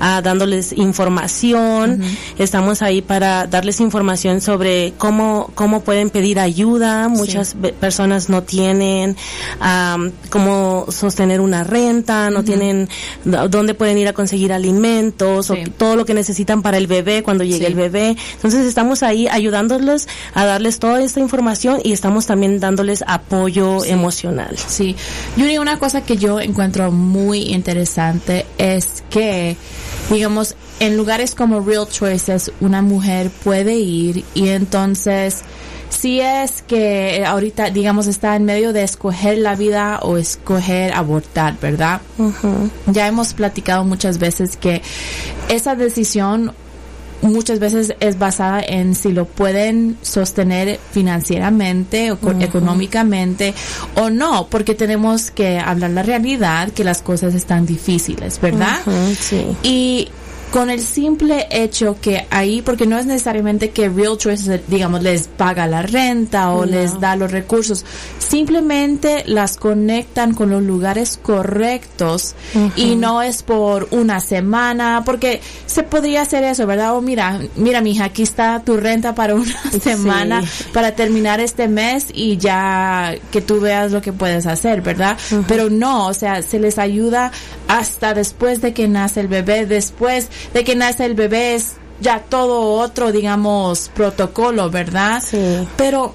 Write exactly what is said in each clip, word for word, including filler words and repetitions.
uh, dándoles información. Uh-huh. Estamos ahí para darles información sobre cómo, cómo pueden pedir ayuda. Muchas sí. be- personas no tienen um, cómo sostener una renta, no uh-huh. tienen d- dónde pueden ir a conseguir alimentos, sí. o todo lo que necesitan para el bebé cuando llegue sí. el bebé. Entonces estamos ahí ayudándolos a darles toda esta información y estamos también dándoles apoyo sí. emocional. Sí. Yuri, una cosa que yo encuentro muy interesante es que, digamos, en lugares como Real Choices, una mujer puede ir y entonces, si es que ahorita, digamos, está en medio de escoger la vida o escoger abortar, ¿verdad? Uh-huh. Ya hemos platicado muchas veces que esa decisión muchas veces es basada en si lo pueden sostener financieramente o uh-huh. económicamente o no, porque tenemos que hablar la realidad, que las cosas están difíciles, ¿verdad? Uh-huh, sí. Y con el simple hecho que ahí, porque no es necesariamente que Real Choices, digamos, les paga la renta o no. les da los recursos, simplemente las conectan con los lugares correctos uh-huh. y no es por una semana, porque se podría hacer eso, ¿verdad? O mira, mira mija, aquí está tu renta para una semana sí. para terminar este mes y ya que tú veas lo que puedes hacer, ¿verdad? Uh-huh. Pero no, o sea, se les ayuda hasta después de que nace el bebé, después de que nace el bebé es ya todo otro, digamos, protocolo, ¿verdad? Sí. Pero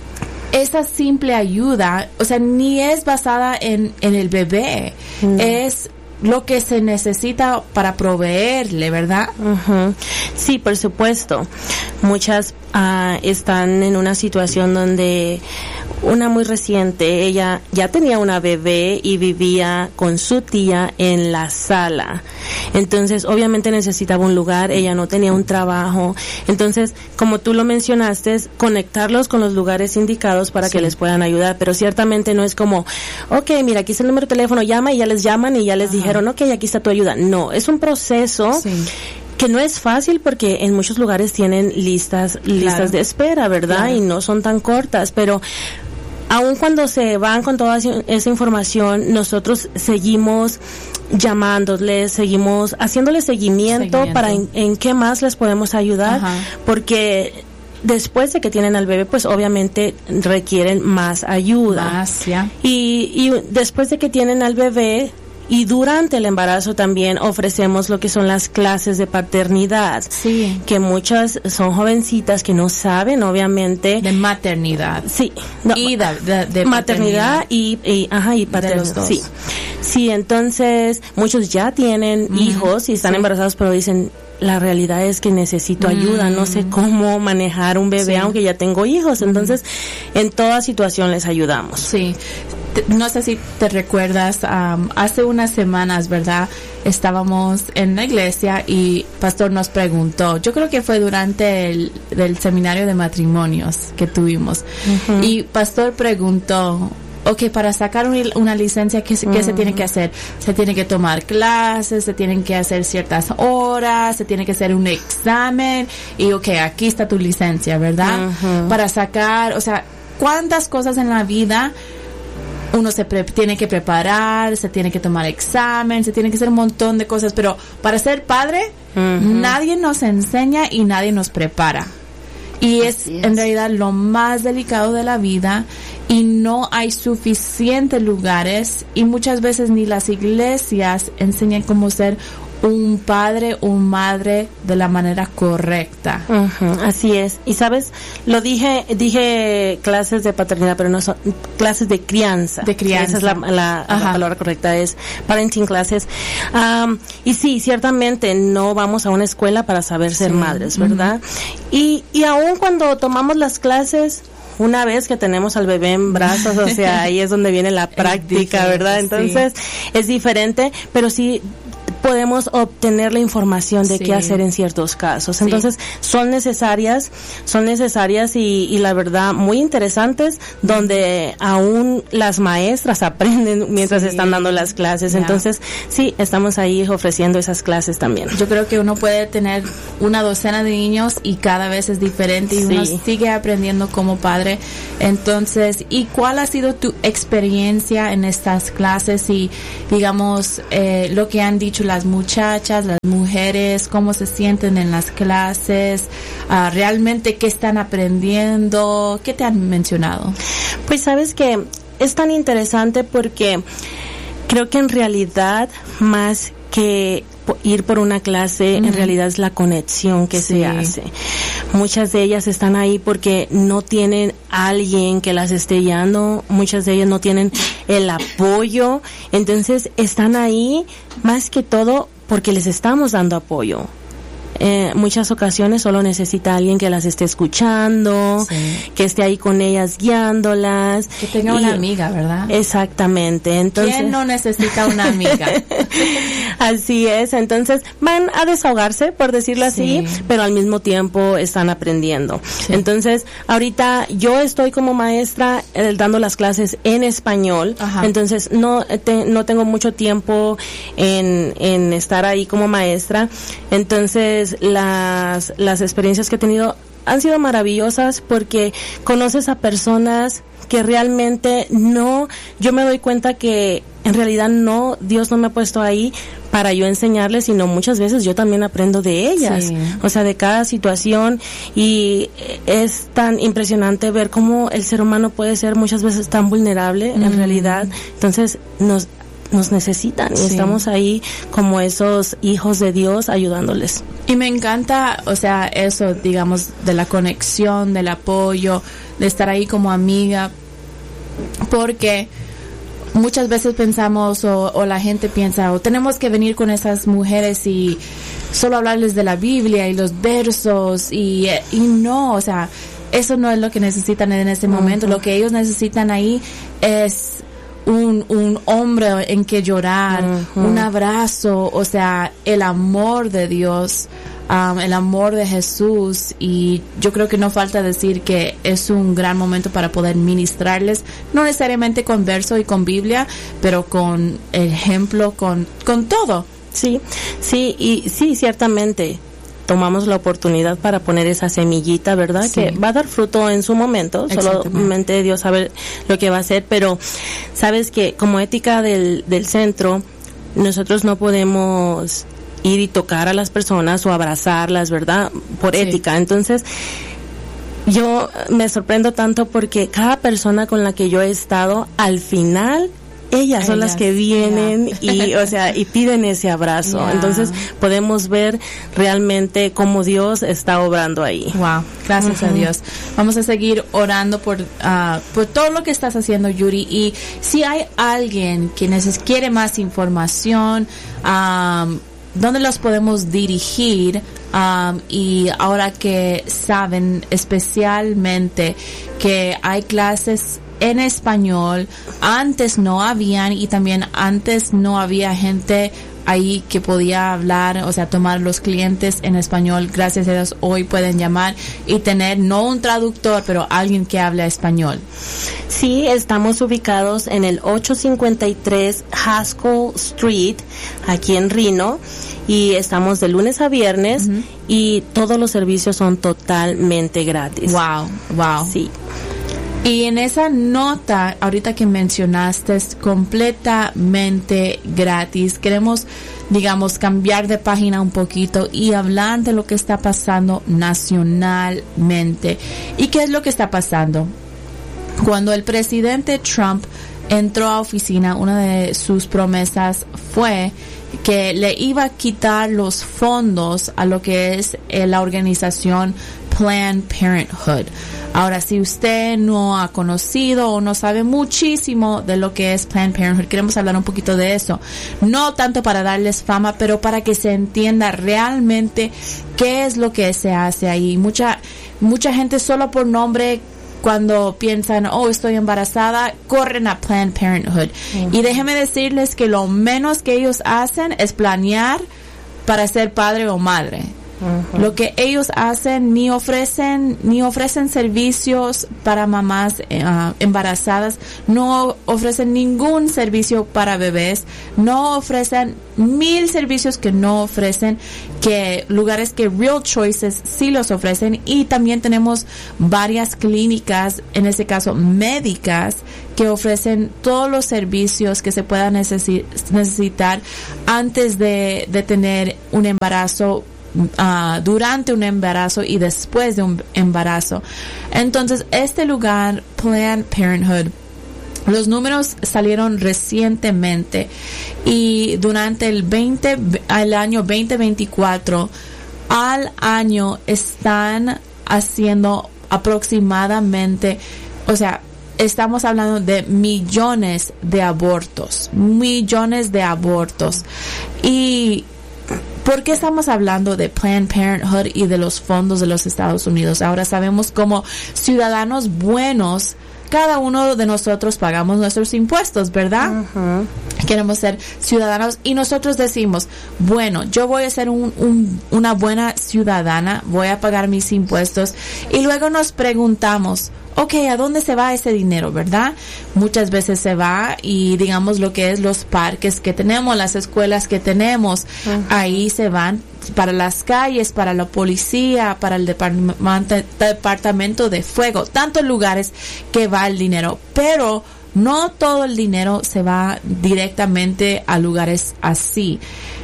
esa simple ayuda, o sea, ni es basada en, en el bebé, mm. es lo que se necesita para proveerle, ¿verdad? Uh-huh. Sí, por supuesto. Muchas uh, están en una situación donde una muy reciente, ella ya tenía una bebé y vivía con su tía en la sala. Entonces, obviamente necesitaba un lugar, ella no tenía un trabajo. Entonces, como tú lo mencionaste, conectarlos con los lugares indicados para sí. que les puedan ayudar. Pero ciertamente no es como, okay, mira, aquí está el número de teléfono, llama y ya les llaman y ya les Ajá. dijeron, okay, aquí está tu ayuda. No, es un proceso sí. que no es fácil porque en muchos lugares tienen listas, listas claro. de espera, ¿verdad? Claro. Y no son tan cortas, pero aun cuando se van con toda esa información, nosotros seguimos llamándoles, seguimos haciéndoles seguimiento, seguimiento. para en, en qué más les podemos ayudar, Ajá. porque después de que tienen al bebé, pues obviamente requieren más ayuda. Más, ya. Y, y después de que tienen al bebé, y durante el embarazo también ofrecemos lo que son las clases de paternidad. Sí. Que muchas son jovencitas que no saben, obviamente. De maternidad. Sí. No, y de, de, de maternidad y, y, ajá, y paternidad. Sí. Sí, entonces, muchos ya tienen mm, hijos y están sí. embarazados, pero dicen, la realidad es que necesito ayuda, mm. no sé cómo manejar un bebé, sí. aunque ya tengo hijos. Entonces, mm. en toda situación les ayudamos. Sí. No sé si te recuerdas, um, hace unas semanas, ¿verdad? Estábamos en la iglesia y pastor nos preguntó, yo creo que fue durante el, el seminario de matrimonios que tuvimos, uh-huh. y pastor preguntó, ok, para sacar un, una licencia, ¿qué, uh-huh. ¿qué se tiene que hacer? Se tiene que tomar clases, se tienen que hacer ciertas horas, se tiene que hacer un examen, y ok, aquí está tu licencia, ¿verdad? Uh-huh. Para sacar, o sea, ¿cuántas cosas en la vida uno se pre- tiene que preparar, se tiene que tomar examen, se tiene que hacer un montón de cosas, pero para ser padre, uh-huh. nadie nos enseña y nadie nos prepara. Y es, es en realidad lo más delicado de la vida y no hay suficientes lugares y muchas veces ni las iglesias enseñan cómo ser un padre o madre de la manera correcta. Uh-huh, así es. Y sabes, lo dije, dije clases de paternidad, pero no son clases de crianza. De crianza. Esa es la, la, la palabra correcta, es parenting classes. Um, y sí, ciertamente no vamos a una escuela para saber ser sí. madres, ¿verdad? Uh-huh. Y, y aún cuando tomamos las clases, una vez que tenemos al bebé en brazos, o sea, ahí es donde viene la práctica, ¿verdad? Entonces, sí. es diferente, pero sí podemos obtener la información de sí. qué hacer en ciertos casos. Sí. Entonces, son necesarias, son necesarias y, y la verdad muy interesantes, donde aún las maestras aprenden mientras sí. están dando las clases. Yeah. Entonces, sí, estamos ahí ofreciendo esas clases también. Yo creo que uno puede tener una docena de niños y cada vez es diferente y sí. uno sigue aprendiendo como padre. Entonces, ¿y cuál ha sido tu experiencia en estas clases y, digamos, eh, lo que han dicho las muchachas, las mujeres, cómo se sienten en las clases, uh, realmente qué están aprendiendo, qué te han mencionado? Pues sabes que es tan interesante porque creo que en realidad más que ir por una clase, uh-huh. en realidad es la conexión que sí. se hace. Muchas de ellas están ahí porque no tienen alguien que las esté guiando, muchas de ellas no tienen el apoyo, entonces están ahí más que todo porque les estamos dando apoyo. Eh, muchas ocasiones solo necesita alguien que las esté escuchando, sí. que esté ahí con ellas guiándolas. Que tenga y, una amiga, ¿verdad? Exactamente. Entonces, ¿quién no necesita una amiga? Así es. Entonces van a desahogarse, por decirlo sí. así, pero al mismo tiempo están aprendiendo. Sí. Entonces, ahorita yo estoy como maestra eh, dando las clases en español. Ajá. Entonces no te, no tengo mucho tiempo en en estar ahí como maestra. Entonces las las experiencias que he tenido han sido maravillosas porque conoces a personas que realmente no, yo me doy cuenta que en realidad no, Dios no me ha puesto ahí para yo enseñarles, sino muchas veces yo también aprendo de ellas, sí. o sea, de cada situación, y es tan impresionante ver cómo el ser humano puede ser muchas veces tan vulnerable mm. en realidad. Entonces nos nos necesitan sí. y estamos ahí como esos hijos de Dios ayudándoles. Y me encanta, o sea, eso, digamos, de la conexión, del apoyo, de estar ahí como amiga, porque muchas veces pensamos o, o la gente piensa, o tenemos que venir con esas mujeres y solo hablarles de la Biblia y los versos y, y no, o sea, eso no es lo que necesitan en ese momento. Uh-huh. Lo que ellos necesitan ahí es un un hombre en que llorar, uh-huh. un abrazo, o sea, el amor de Dios, um, el amor de Jesús. Y yo creo que no falta decir que es un gran momento para poder ministrarles, no necesariamente con verso y con Biblia, pero con ejemplo, con con todo. Sí, sí, y sí, ciertamente tomamos la oportunidad para poner esa semillita, ¿verdad? Sí. Que va a dar fruto en su momento, solamente Dios sabe lo que va a hacer, pero sabes que como ética del, del centro, nosotros no podemos ir y tocar a las personas o abrazarlas, ¿verdad? Por sí. ética. Entonces, yo me sorprendo tanto porque cada persona con la que yo he estado, al final, ellas son ellas, las que vienen yeah. y, o sea, y piden ese abrazo. Yeah. Entonces, podemos ver realmente cómo Dios está obrando ahí. Wow, gracias uh-huh. a Dios. Vamos a seguir orando por, uh, por todo lo que estás haciendo, Yuri. Y si hay alguien que neces- quiere más información, um, ¿dónde los podemos dirigir? Um, y ahora que saben especialmente que hay clases en español, antes no habían, y también antes no había gente ahí que podía hablar, o sea, tomar los clientes en español. Gracias a Dios hoy pueden llamar y tener no un traductor, pero alguien que hable español. Sí, estamos ubicados en el ocho cincuenta y tres Haskell Street, aquí en Reno, y estamos de lunes a viernes, uh-huh. y todos los servicios son totalmente gratis. Wow, wow. Sí. Y en esa nota, ahorita que mencionaste, es completamente gratis. Queremos, digamos, cambiar de página un poquito y hablar de lo que está pasando nacionalmente. ¿Y qué es lo que está pasando? Cuando el presidente Trump entró a oficina, una de sus promesas fue que le iba a quitar los fondos a lo que es eh, la organización Planned Parenthood. Ahora, si usted no ha conocido o no sabe muchísimo de lo que es Planned Parenthood, queremos hablar un poquito de eso. No tanto para darles fama, pero para que se entienda realmente qué es lo que se hace ahí. Mucha, mucha gente solo por nombre, cuando piensan, oh, estoy embarazada, corren a Planned Parenthood. Uh-huh. Y déjenme decirles que lo menos que ellos hacen es planear para ser padre o madre. Uh-huh. Lo que ellos hacen, ni ofrecen, ni ofrecen servicios para mamás uh, embarazadas, no ofrecen ningún servicio para bebés, no ofrecen mil servicios que no ofrecen, que lugares que Real Choices sí los ofrecen, y también tenemos varias clínicas, en este caso médicas, que ofrecen todos los servicios que se puedan necesi- necesitar antes de, de tener un embarazo, uh, durante un embarazo y después de un embarazo. Entonces, este lugar, Planned Parenthood, los números salieron recientemente, y durante el veinte, el año veinte veinticuatro, al año están haciendo aproximadamente, o sea, estamos hablando de millones de abortos, millones de abortos. ¿Y por qué estamos hablando de Planned Parenthood y de los fondos de los Estados Unidos? Ahora sabemos, como ciudadanos buenos, cada uno de nosotros pagamos nuestros impuestos, ¿verdad? Uh-huh. Queremos ser ciudadanos, y nosotros decimos, bueno, yo voy a ser un, un, una buena ciudadana, voy a pagar mis impuestos, y luego nos preguntamos, ok, ¿a dónde se va ese dinero, verdad? Muchas veces se va, y digamos lo que es los parques que tenemos, las escuelas que tenemos, uh-huh. ahí se van para las calles, para la policía, para el departamento, departamento de fuego, tantos lugares que va el dinero, pero no todo el dinero se va directamente a lugares así.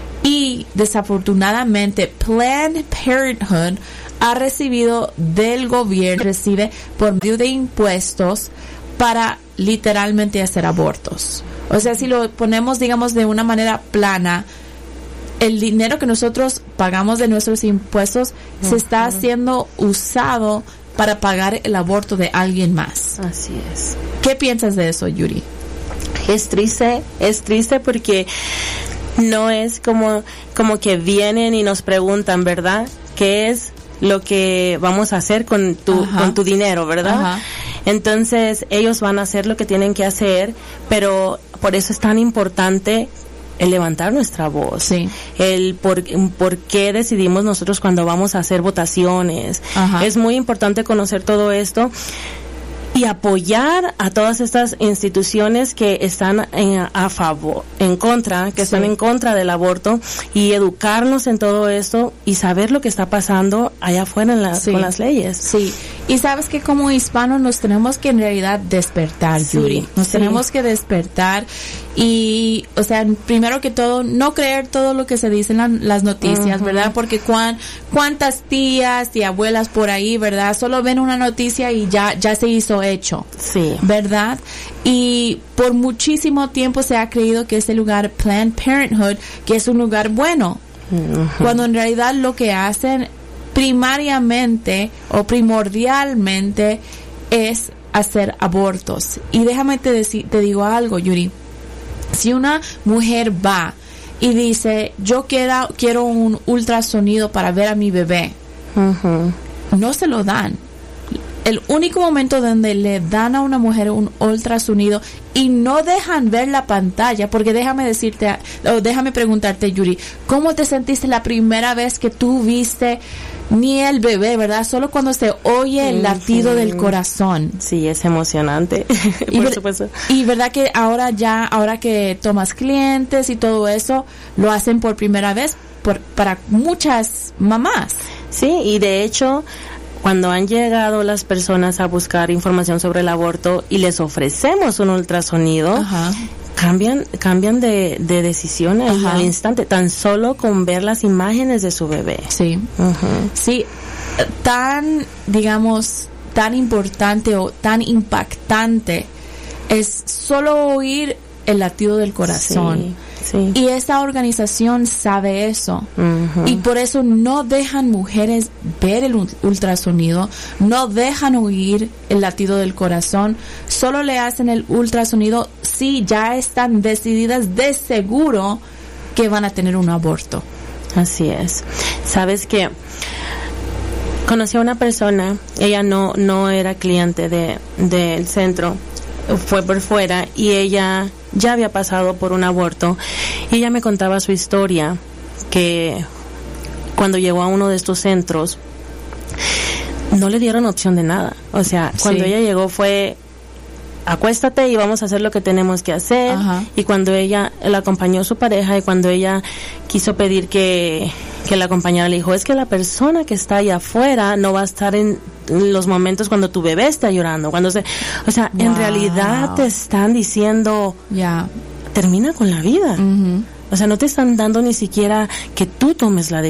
Y desafortunadamente Planned Parenthood ha recibido del gobierno, recibe por medio de impuestos para literalmente hacer abortos. O sea, si lo ponemos, digamos, de una manera plana, el dinero que nosotros pagamos de nuestros impuestos uh-huh. se está siendo usado para pagar el aborto de alguien más. Así es. ¿Qué piensas de eso, Yuri? Es triste, es triste porque no es como, como que vienen y nos preguntan, ¿verdad? ¿Qué es lo que vamos a hacer con tu, uh-huh. con tu dinero, verdad? Uh-huh. Entonces, ellos van a hacer lo que tienen que hacer, pero por eso es tan importante el levantar nuestra voz, sí. el por, por qué decidimos nosotros cuando vamos a hacer votaciones. Ajá. Es muy importante conocer todo esto y apoyar a todas estas instituciones que están en, a favor, en contra, que sí. están en contra del aborto, y educarnos en todo esto y saber lo que está pasando allá afuera en la, sí. con las leyes. Sí. Y sabes que como hispanos nos tenemos que en realidad despertar, sí, Yuri. Nos sí. tenemos que despertar y, o sea, primero que todo, no creer todo lo que se dice en la, las noticias, uh-huh. ¿verdad? Porque cuán, cuántas tías y abuelas por ahí, ¿verdad? Solo ven una noticia y ya, ya se hizo hecho. Sí. ¿Verdad? Y por muchísimo tiempo se ha creído que ese lugar, Planned Parenthood, que es un lugar bueno. Uh-huh. Cuando en realidad lo que hacen primariamente o primordialmente es hacer abortos. Y déjame te, deci- te digo algo, Yuri. Si una mujer va y dice, yo quiero, quiero un ultrasonido para ver a mi bebé, uh-huh. no se lo dan. El único momento donde le dan a una mujer un ultrasonido y no dejan ver la pantalla, porque déjame decirte, o déjame preguntarte, Yuri, ¿cómo te sentiste la primera vez que tú viste ni el bebé, verdad? Solo cuando se oye el latido uh-huh. del corazón. Sí, es emocionante. y, por ver, supuesto. Y verdad que ahora ya, ahora que tomas clientes y todo eso, lo hacen por primera vez por, para muchas mamás. Sí, y de hecho, cuando han llegado las personas a buscar información sobre el aborto y les ofrecemos un ultrasonido, ajá. cambian cambian de, de decisión al, al instante, tan solo con ver las imágenes de su bebé. Sí, uh-huh. sí, tan, digamos, tan importante o tan impactante es solo oír el latido del corazón. Sí. Sí. Y esta organización sabe eso. Uh-huh. Y por eso no dejan mujeres ver el ultrasonido, no dejan oír el latido del corazón, solo le hacen el ultrasonido si ya están decididas de seguro que van a tener un aborto. Así es. Sabes que conocí a una persona, ella no no era cliente de del centro, fue por fuera, y ella ya había pasado por un aborto, y ella me contaba su historia, que cuando llegó a uno de estos centros, no le dieron opción de nada. O sea, cuando sí. ella llegó fue, acuéstate y vamos a hacer lo que tenemos que hacer. Ajá. Y cuando ella, la acompañó su pareja, y cuando ella quiso pedir que, que la acompañara, le dijo, es que la persona que está allá afuera no va a estar en los momentos cuando tu bebé está llorando, cuando se, o sea, wow. en realidad te están diciendo, yeah. termina con la vida. Uh-huh. O sea, no te están dando ni siquiera que tú tomes la